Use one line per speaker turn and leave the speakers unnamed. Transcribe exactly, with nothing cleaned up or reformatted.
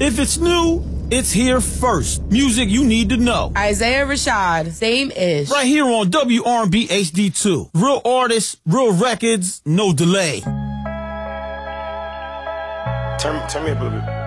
If it's new, it's here first. Music you need to know.
Isaiah Rashad, same-ish.
Right here on W R and B H D two. Real artists, real records, no delay.
Turn, turn me up a little bit.